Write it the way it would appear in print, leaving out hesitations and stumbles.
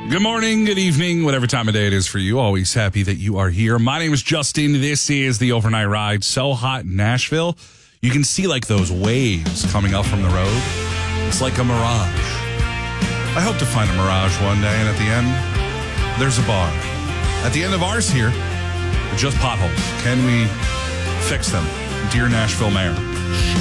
Good morning, good evening, whatever time of day it is for you. Always happy that you are here. My name is Justin. This is the Overnight Ride. So hot in Nashville. You can see like those waves coming up from the road. It's like a mirage. I hope to find a mirage one day, and at the end, there's a bar. At the end of ours here, just potholes. Can we fix them? Dear Nashville Mayor.